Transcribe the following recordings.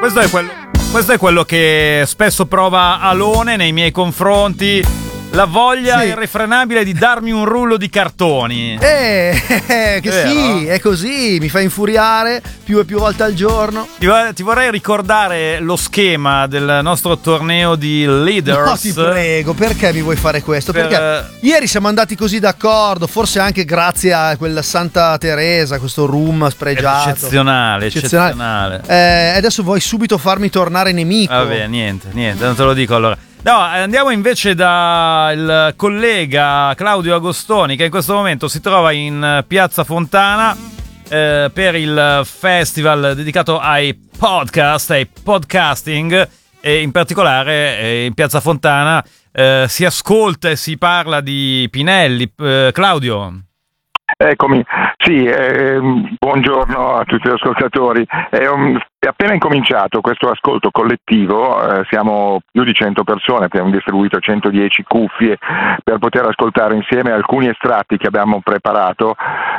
Questo è quello che spesso prova Alone nei miei confronti. La voglia irrefrenabile di darmi un rullo di cartoni. Che vero? sì, è così, mi fa infuriare più e più volte al giorno. Ti vorrei ricordare lo schema del nostro torneo di Leaders. No, ti prego, perché mi vuoi fare questo? Perché ieri siamo andati così d'accordo, forse anche grazie a quella Santa Teresa, questo rum spregiato. Eccezionale. Adesso vuoi subito farmi tornare nemico. Vabbè, niente, non te lo dico allora. No, andiamo invece dal collega Claudio Agostoni, che in questo momento si trova in Piazza Fontana per il festival dedicato ai podcast, ai podcasting, e in particolare in Piazza Fontana si ascolta e si parla di Pinelli. Claudio. Eccomi, sì, buongiorno a tutti gli ascoltatori. È appena incominciato questo ascolto collettivo, siamo più di 100 persone, abbiamo distribuito 110 cuffie per poter ascoltare insieme alcuni estratti che abbiamo preparato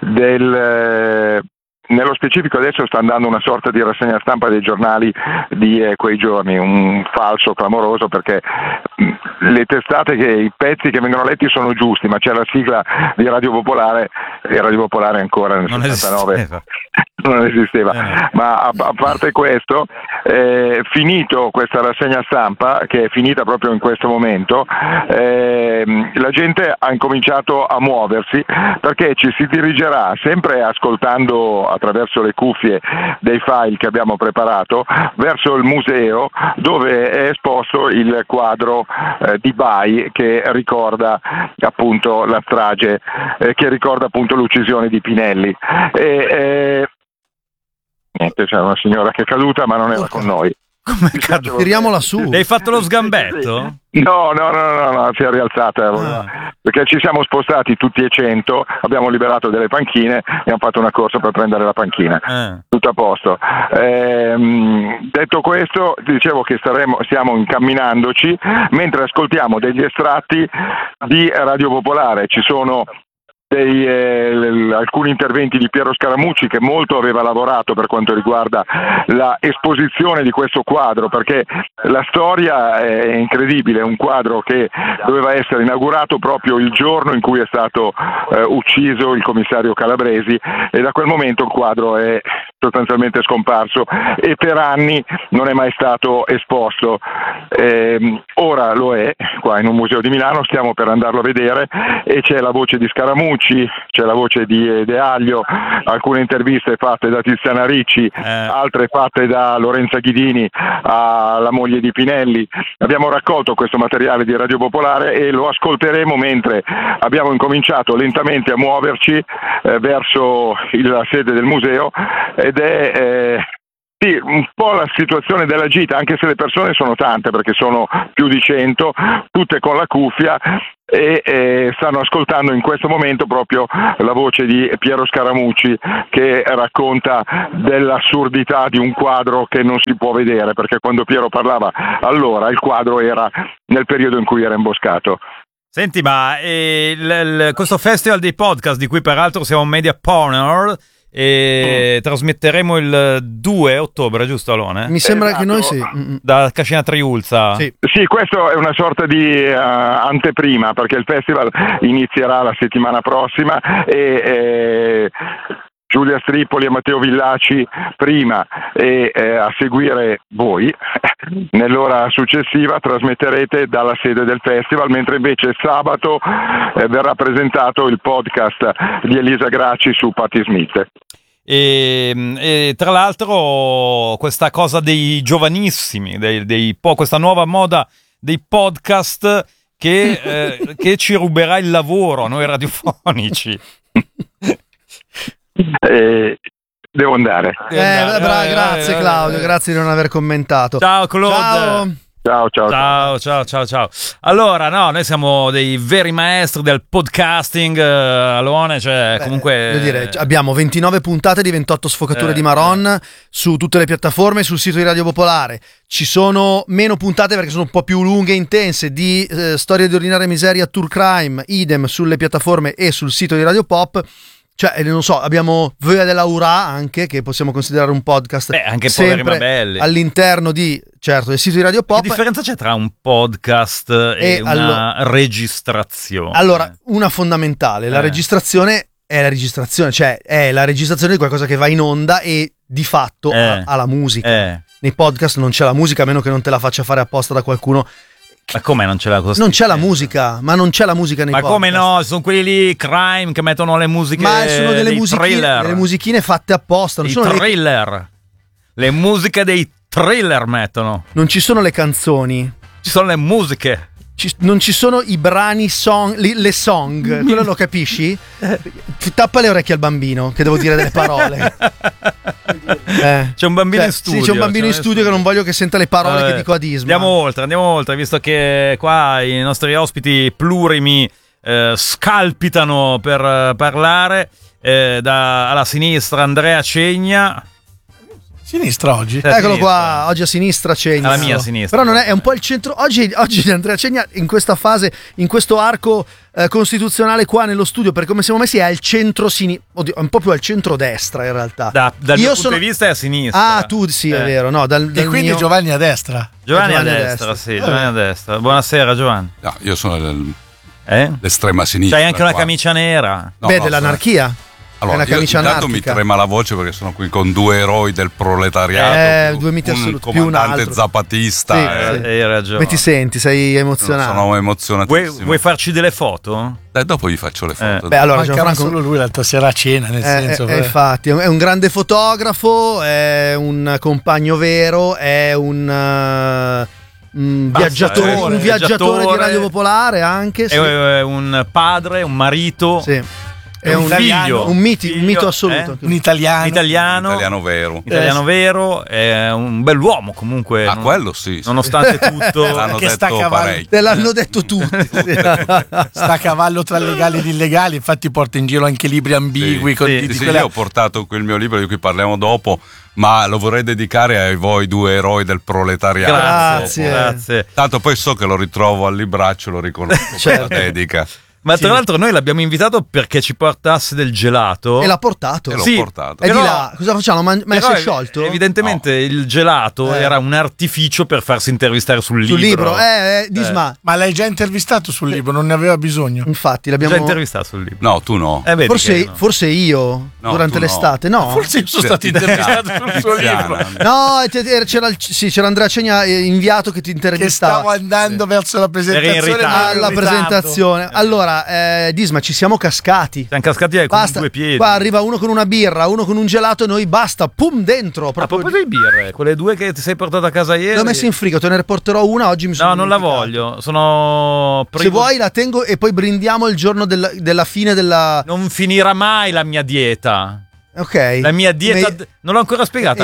nello specifico adesso sta andando una sorta di rassegna stampa dei giornali di quei giorni, un falso clamoroso perché le testate, i pezzi che vengono letti sono giusti, ma c'è la sigla di Radio Popolare e Radio Popolare ancora nel 79 non esisteva. Ma a parte questo, finito questa rassegna stampa, che è finita proprio in questo momento, la gente ha incominciato a muoversi perché ci si dirigerà sempre ascoltando attraverso le cuffie dei file che abbiamo preparato verso il museo dove è esposto il quadro di Bai che ricorda appunto la strage, che ricorda appunto l'uccisione di Pinelli. Niente, c'è una signora che è caduta ma non era con noi. Come caduta? Tiriamola su. Le hai fatto lo sgambetto? No, si è rialzata perché ci siamo spostati tutti e 100, abbiamo liberato delle panchine e abbiamo fatto una corsa per prendere la panchina. Tutto a posto. Detto questo, dicevo che stiamo incamminandoci mentre ascoltiamo degli estratti di Radio Popolare. Ci sono alcuni interventi di Piero Scaramucci, che molto aveva lavorato per quanto riguarda la esposizione di questo quadro, perché la storia è incredibile, è un quadro che doveva essere inaugurato proprio il giorno in cui è stato ucciso il commissario Calabresi, e da quel momento il quadro è sostanzialmente scomparso e per anni non è mai stato esposto. Ora lo è qua in un museo di Milano, stiamo per andarlo a vedere e c'è la voce di Scaramucci, c'è la voce di De Aglio, alcune interviste fatte da Tiziana Ricci, altre fatte da Lorenza Ghidini alla moglie di Pinelli. Abbiamo raccolto questo materiale di Radio Popolare e lo ascolteremo mentre abbiamo incominciato lentamente a muoverci verso la sede del museo, ed è sì, un po' la situazione della gita, anche se le persone sono tante, perché sono più di 100, tutte con la cuffia, e stanno ascoltando in questo momento proprio la voce di Piero Scaramucci che racconta dell'assurdità di un quadro che non si può vedere, perché quando Piero parlava allora il quadro era nel periodo in cui era imboscato. Senti, ma questo festival dei podcast, di cui peraltro siamo media partner, trasmetteremo il 2 ottobre, giusto Alone? Mi sembra che noi sì. Da Cascina Triulza. Sì, questo è una sorta di anteprima, perché il festival inizierà la settimana prossima e Giulia Stripoli e Matteo Villaci prima e a seguire voi nell'ora successiva trasmetterete dalla sede del festival, mentre invece sabato verrà presentato il podcast di Elisa Gracci su Patti Smith. E tra l'altro questa cosa dei giovanissimi, questa nuova moda dei podcast che ci ruberà il lavoro a noi radiofonici. Devo andare. Grazie Claudio, grazie di non aver commentato. Ciao Claude. Ciao. Allora, noi siamo dei veri maestri del podcasting, Alone, comunque... Voglio dire, abbiamo 29 puntate di 28 sfocature di Maron su tutte le piattaforme, sul sito di Radio Popolare. Ci sono meno puntate perché sono un po' più lunghe e intense di Storia di ordinaria miseria, Tour Crime, idem sulle piattaforme e sul sito di Radio Pop. Cioè, non so, abbiamo Vöia dell'Aurà anche, che possiamo considerare un podcast. Anche Poveri sempre ma Belli. all'interno del sito di Radio Pop. Che differenza c'è tra un podcast e una registrazione? Allora, una fondamentale, la registrazione è la registrazione, cioè è la registrazione di qualcosa che va in onda e di fatto ha la musica. Nei podcast non c'è la musica, a meno che non te la faccia fare apposta da qualcuno. Ma come non c'è la cosa? Non c'è la musica, ma non c'è la musica nei podcast. Ma come no? Sono quelli lì crime che mettono le musiche. Ma sono delle musichine fatte apposta. Non sono thriller. Le musiche dei thriller mettono. Non ci sono le canzoni. Ci sono le musiche. Non ci sono i brani le song, quello lo capisci? Tappa le orecchie al bambino che devo dire delle parole. C'è un bambino in studio. Sì, c'è un bambino in studio che non voglio che senta le parole che dico a Disma. Andiamo oltre, visto che qua i nostri ospiti plurimi scalpitano per parlare. Alla sinistra Andrea Cegna. Sinistra oggi. Eccolo qua, oggi a sinistra Cegna. Alla mia sinistra. Però non è un po' il centro. Oggi Andrea Cegna in questa fase, in questo arco costituzionale qua nello studio, per come siamo messi, è al centro sinistra. Oddio, un po' più al centro destra in realtà. Dal mio punto di vista è a sinistra. Ah, tu sì, è vero. No, e quindi Giovanni a destra. Giovanni a destra, sì, Giovanni a destra. Buonasera Giovanni. No, io sono l'estrema sinistra. C'hai anche una camicia nera. No, dell'anarchia. Allora, io intanto mi trema la voce perché sono qui con due eroi del proletariato, due miti assoluti, un comandante zapatista. Sì. Hai ragione. Come ti senti? Sei emozionato? Sono emozionatissimo. Vuoi farci delle foto? Dopo gli faccio le foto. Beh, allora Gianfranco solo lui l'altra sera a cena, nel senso. Infatti, è un grande fotografo, è un compagno vero, è un viaggiatore di Radio Popolare anche. Sì. È un padre, un marito. Sì. È un figlio, un mito assoluto. Un italiano vero, è un bell'uomo comunque. Quello sì. Nonostante tutto, te l'hanno detto tutti. Sta a cavallo tra legali ed illegali, infatti porta in giro anche libri ambigui. Io ho portato quel mio libro di cui parliamo dopo, ma lo vorrei dedicare a voi due eroi del proletariato. Grazie. Tanto poi so che lo ritrovo al libraccio, lo riconosco per la dedica. Ma tra l'altro noi l'abbiamo invitato perché ci portasse del gelato. E l'ha portato. L'ho portato. E di là, cosa facciamo? Ma si è sciolto? Evidentemente il gelato era un artificio per farsi intervistare sul libro. Sul libro, Disma. Ma l'hai già intervistato sul libro? Non ne aveva bisogno? Infatti l'abbiamo già intervistato sul libro. No, tu no. Forse io durante l'estate. No. Forse io sono stato intervistato sul suo libro. No, c'era Andrea Cegna inviato che ti intervistava. Che stavo andando verso la presentazione. Alla presentazione. Allora, Disma, ci siamo cascati. Siamo cascati con due piedi. Qua arriva uno con una birra, uno con un gelato e noi basta, pum, dentro. A proposito di birre, quelle due che ti sei portato a casa ieri. L'ho messa in frigo, te ne porterò una, oggi mi sono non la voglio, sono Se vuoi la tengo e poi brindiamo il giorno della fine della... Non finirà mai la mia dieta. Ok. La mia dieta non l'ho ancora spiegata.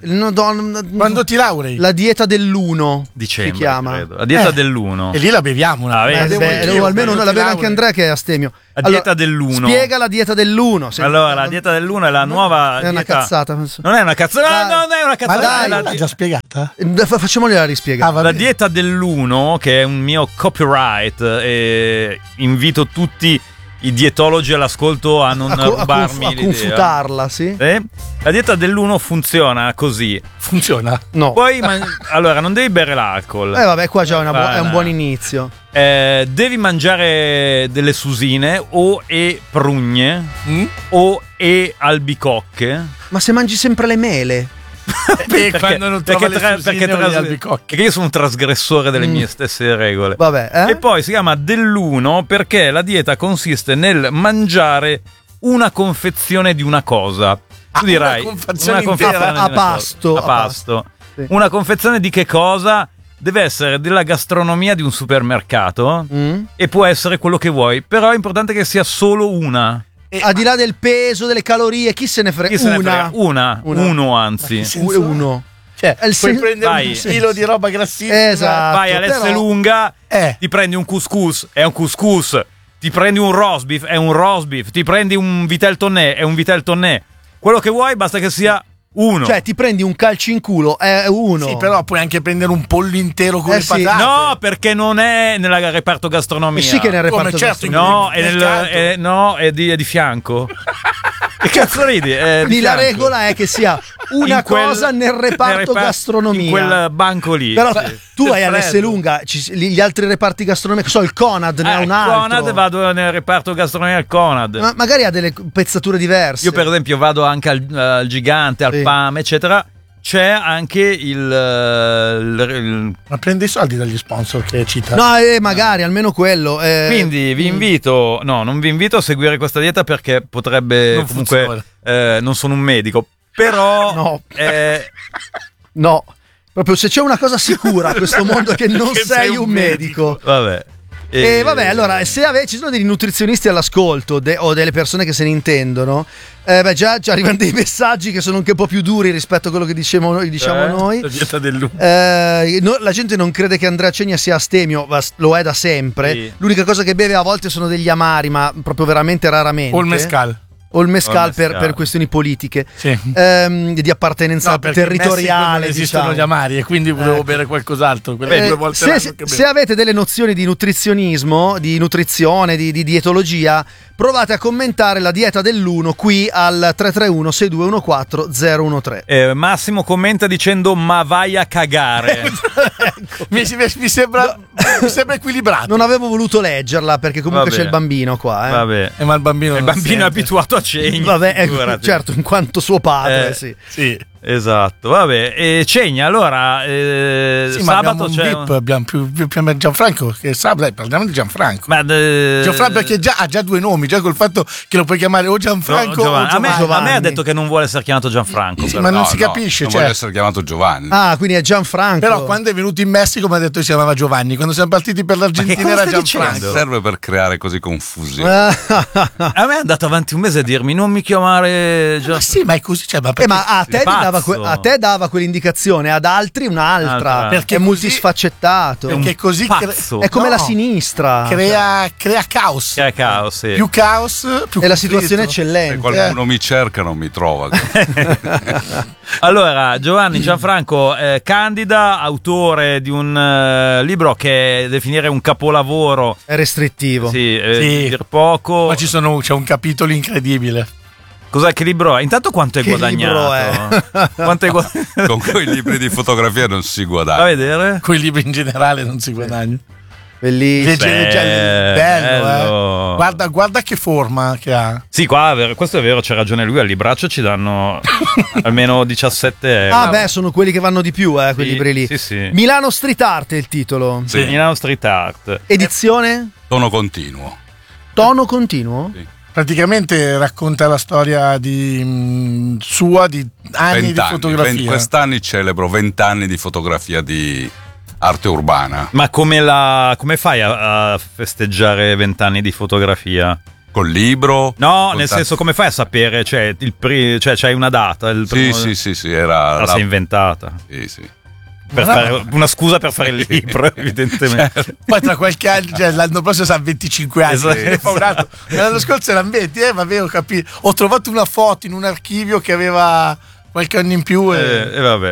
Quando ti laurei? La dieta dell'1 dicembre, si chiama. credo. La dieta dell'1. E lì la beviamo una almeno la beve anche Andrea che è astemio. La dieta dell'1. Spiega la dieta dell'1. Allora, la dieta dell'1 è la nuova è una dieta. Cazzata. Non è una cazzata. No, non è una cazzata. Ma l'hai già spiegata? Facciamogliela rispiegare. La dieta dell'1, che è un mio copyright, e invito tutti i dietologi all'ascolto a non rubarmi a confutarla, sì. La dieta dell'1 funziona così. Funziona? No. Poi allora non devi bere l'alcol. Vabbè, qua già è un buon inizio. Devi mangiare delle susine e prugne o albicocche. Ma se mangi sempre le mele? Quando non trova le susine o gli albicocchi. Perché io sono un trasgressore delle mie stesse regole. Vabbè, E poi si chiama dell'1 perché la dieta consiste nel mangiare una confezione di una cosa. Tu dirai una confezione a pasto. Sì. Una confezione di che cosa? Deve essere della gastronomia di un supermercato e può essere quello che vuoi, però è importante che sia solo una. Al di là del peso, delle calorie, chi se ne frega? Uno anzi. Uno. Cioè, puoi prendere un chilo di roba grassissima. Esatto. Vai all'Esselunga, ti prendi un couscous, è un couscous. Ti prendi un roast beef, è un roast beef. Ti prendi un vitel tonné, è un vitel tonné. Quello che vuoi, basta che sia uno. Cioè, ti prendi un calcio in culo, è uno. Sì, però puoi anche prendere un pollo intero con le patate. No, perché non è nel reparto gastronomia. Sì che è nel reparto gastronomia. No, è di fianco. Che cazzo ridi? Quindi la regola è che sia una cosa nel reparto gastronomia. In quel banco lì. Però tu hai all'Esselunga, gli altri reparti gastronomici, il Conad ne ha un altro. Conad, vado nel reparto gastronomia al Conad. Ma magari ha delle pezzature diverse. Io per esempio vado anche al Gigante, al PAM, eccetera. C'è anche Ma prende i soldi dagli sponsor che cita. No, magari almeno quello. Quindi vi invito, non vi invito a seguire questa dieta perché potrebbe non comunque non sono un medico, però no. Proprio se c'è una cosa sicura a questo mondo è che non sei un medico. Vabbè. Vabbè, allora, se ci sono dei nutrizionisti all'ascolto o delle persone che se ne intendono, già arrivano dei messaggi che sono anche un po' più duri rispetto a quello che diciamo noi. La dieta del la gente non crede che Andrea Cegna sia astemio, ma lo è da sempre. Sì. L'unica cosa che beve a volte sono degli amari, ma proprio veramente raramente. O il mezcal. O il mezcal per questioni politiche, sì. Di appartenenza territoriale. Non esistono gli amari e quindi volevo bere qualcos'altro. Se avete delle nozioni di nutrizionismo, di nutrizione, di dietologia, provate a commentare la dieta dell'1 qui al 331 6214 013. Massimo commenta dicendo ma vai a cagare. Ecco. mi sembra equilibrato. Non avevo voluto leggerla perché comunque c'è il bambino qua. Vabbè. Ma il bambino è abituato a Cegna. Vabbè, certo, in quanto suo padre, sì. Esatto, vabbè. Cegna, allora sabato c'è abbiamo più Gianfranco che sabato, parliamo di Gianfranco. Gianfranco perché ha già due nomi, già col fatto che lo puoi chiamare o Gianfranco o Giovanni. A me ha detto che non vuole essere chiamato Gianfranco. Sì, ma non si capisce, non vuole essere chiamato Giovanni. Ah, quindi è Gianfranco. Però quando è venuto in Messico mi ha detto che si chiamava Giovanni, quando siamo partiti per l'Argentina era Gianfranco. Serve per creare così confusione. A me è andato avanti un mese a dirmi non mi chiamare ma sì, ma è così, cioè, ma a te dava quell'indicazione, ad altri un'altra, perché è multisfaccettato. Perché così è come la sinistra, crea caos. Crea caos, sì. Più caos, più e la situazione è eccellente. Se qualcuno mi cerca non mi trova. Allora, Giovanni Gianfranco candida, autore di un libro che definire un capolavoro è restrittivo. Sì. Dir poco. Ma c'è un capitolo incredibile. Cos'è, che libro è? Intanto quanto hai guadagnato? Con quei libri di fotografia non si guadagna. A vedere? Con i libri in generale non si guadagna. Bellissimo. Bello. Guarda che forma che ha. Sì, qua questo è vero, c'è ragione lui, al libraccio ci danno almeno 17 euro. Ah beh, sono quelli che vanno di più, quei libri lì. Sì. Milano Street Art è il titolo. Sì. Milano Street Art. Edizione? Tono continuo. Tono continuo? Sì. Praticamente racconta la storia sua di anni di fotografia. Quest'anni celebro 20 anni di fotografia di arte urbana. Ma come fai a festeggiare 20 anni di fotografia? Col libro? No, nel senso, come fai a sapere? Cioè, c'hai una data? Sì, era. La sei inventata. Sì. Fare una scusa per fare il libro, evidentemente. Certo. Poi tra qualche anno, l'anno prossimo sarà 25 anni. Esatto. L'anno scorso erano 20, vabbè, ho capito. Ho trovato una foto in un archivio che aveva qualche anno in più. E vabbè.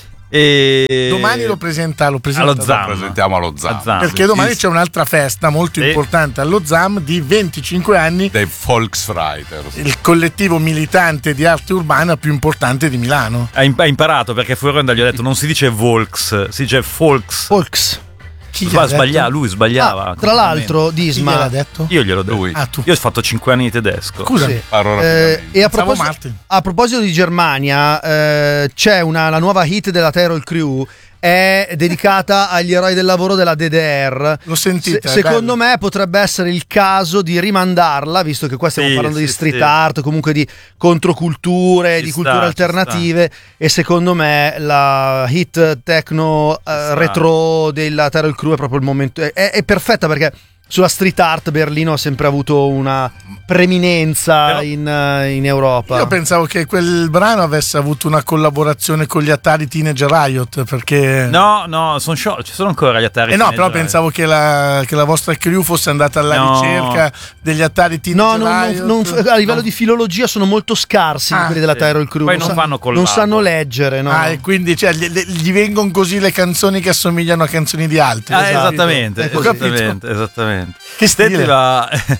Domani lo presenta allo ZAM. Lo presentiamo allo ZAM. Perché domani c'è un'altra festa molto importante allo ZAM di 25 anni dei Volksreiters, il collettivo militante di arte urbana più importante di Milano. Ha imparato, perché fuori onda gli ho detto non si dice Volks, si dice Volks. Lui sbagliava. Tra l'altro, Disma. Chi gliel'ha detto? Io gliel'ho detto. Lui. Io ho fatto 5 anni di tedesco. Scusa. Sì. E a proposito di Germania, c'è la nuova hit della Terror Crew. È dedicata agli eroi del lavoro della DDR. Lo sentite? Secondo me potrebbe essere il caso di rimandarla, visto che qua stiamo parlando di street art, comunque di controculture, di culture alternative. E secondo me la hit techno retro della Terror Crew è proprio il momento. È perfetta, perché sulla street art Berlino ha sempre avuto una preminenza in Europa. Io pensavo che quel brano avesse avuto una collaborazione con gli Atari Teenage Riot, perché no, ci sono ancora gli Atari Teenage però pensavo che la vostra crew fosse andata alla ricerca degli Atari Teenage Riot. A livello di filologia sono molto scarsi quelli della Terror Crew. Poi non fanno collab. Non sanno leggere, no? E quindi gli vengono così le canzoni che assomigliano a canzoni di altri. Esattamente. Ho capito. Esattamente. Che stile.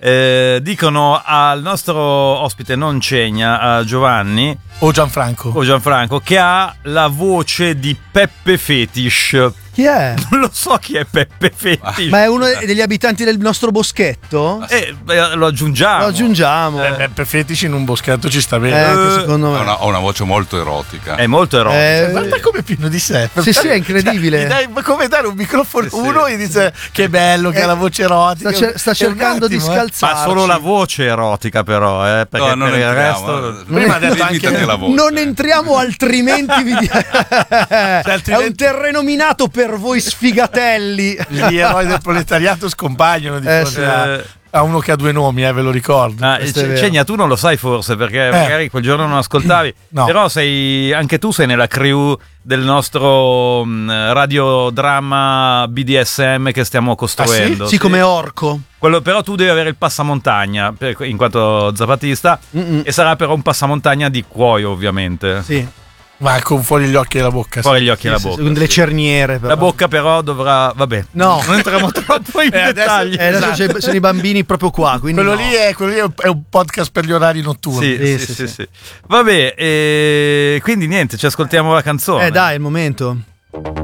dicono al nostro ospite non Cegna, a Giovanni o Gianfranco, che ha la voce di Peppe Fetish. Chi è? Non lo so chi è Peppe Fetish. Ma è uno degli abitanti del nostro boschetto? Lo aggiungiamo. Peppe Fetish in un boschetto ci sta bene. Secondo me ha una voce molto erotica. È molto erotica. Guarda come è pieno di sé. Sì, è incredibile. Ma come dare un microfono uno e dice che bello che ha la voce erotica. Sta cercando di scalzarci. Ma solo la voce erotica però, perché non per il resto prima ha detto anche la voce. Non entriamo altrimenti è un terreno minato per voi sfigatelli. Gli eroi del proletariato scompaiono di fronte a uno che ha due nomi, ve lo ricordo. Cegna, tu non lo sai forse perché magari quel giorno non ascoltavi, no. Però anche tu sei nella crew del nostro radiodramma BDSM che stiamo costruendo. Sì, come Orco. Però tu devi avere il passamontagna in quanto zapatista e sarà però un passamontagna di cuoio ovviamente. Sì. Ma con fuori gli occhi e la bocca. Fuori gli occhi e la bocca. Con delle cerniere. Però. La bocca però dovrà. Vabbè. No. Non entriamo troppo in dettagli. Adesso sono i bambini proprio qua. Quello lì è un podcast per gli orari notturni. Sì. Vabbè, quindi niente, ci ascoltiamo la canzone. Dai, è il momento.